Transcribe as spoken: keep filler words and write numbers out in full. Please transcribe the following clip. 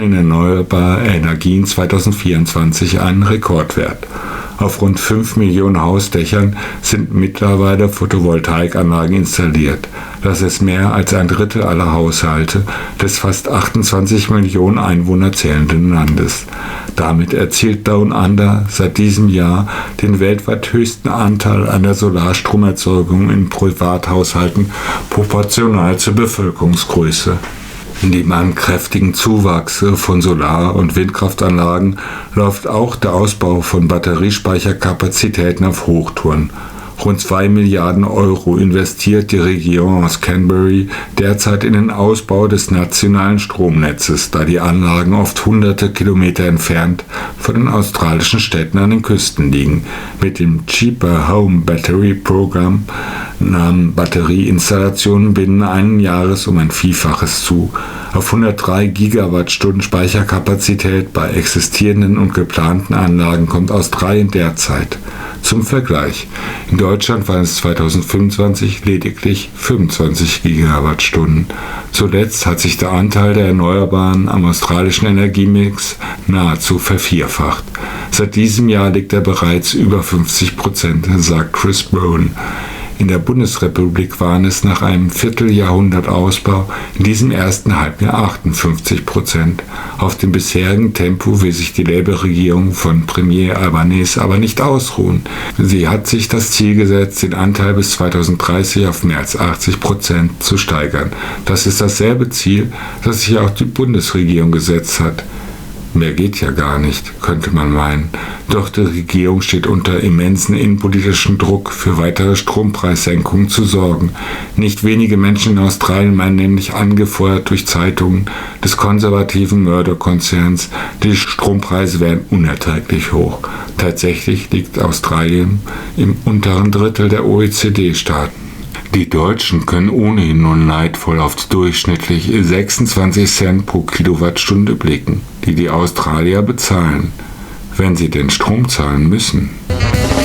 in erneuerbare Energien zweitausendvierundzwanzig einen Rekordwert. Auf rund fünf Millionen Hausdächern sind mittlerweile Photovoltaikanlagen installiert. Das ist mehr als ein Drittel aller Haushalte des fast achtundzwanzig Millionen Einwohner zählenden Landes. Damit erzielt Down Under seit diesem Jahr den weltweit höchsten Anteil an der Solarstromerzeugung in Privathaushalten proportional zur Bevölkerungsgröße. Neben einem kräftigen Zuwachs von Solar- und Windkraftanlagen läuft auch der Ausbau von Batteriespeicherkapazitäten auf Hochtouren. Rund zwei Milliarden Euro investiert die Regierung aus Canberra derzeit in den Ausbau des nationalen Stromnetzes, da die Anlagen oft hunderte Kilometer entfernt von den australischen Städten an den Küsten liegen. Mit dem Cheaper Home Battery Program nahmen Batterieinstallationen binnen eines Jahres um ein Vielfaches zu. Auf hundertdrei Gigawattstunden Speicherkapazität bei existierenden und geplanten Anlagen kommt Australien derzeit. Zum Vergleich: In Deutschland waren es zweitausendfünfundzwanzig lediglich fünfundzwanzig Gigawattstunden. Zuletzt hat sich der Anteil der Erneuerbaren am australischen Energiemix nahezu vervierfacht. Seit diesem Jahr liegt er bereits über fünfzig Prozent, sagt Chris Brown. In der Bundesrepublik waren es nach einem Vierteljahrhundert Ausbau in diesem ersten Halbjahr achtundfünfzig Prozent. Auf dem bisherigen Tempo will sich die Labour-Regierung von Premier Albanese aber nicht ausruhen. Sie hat sich das Ziel gesetzt, den Anteil bis zweitausenddreißig auf mehr als achtzig Prozent zu steigern. Das ist dasselbe Ziel, das sich auch die Bundesregierung gesetzt hat. Mehr geht ja gar nicht, könnte man meinen. Doch die Regierung steht unter immensen innenpolitischen Druck, für weitere Strompreissenkungen zu sorgen. Nicht wenige Menschen in Australien meinen nämlich, angefeuert durch Zeitungen des konservativen Murdoch-Konzerns, die Strompreise wären unerträglich hoch. Tatsächlich liegt Australien im unteren Drittel der O E C D-Staaten. Die Deutschen können ohnehin nur neidvoll auf durchschnittlich sechsundzwanzig Cent pro Kilowattstunde blicken, die die Australier bezahlen, wenn sie den Strom zahlen müssen.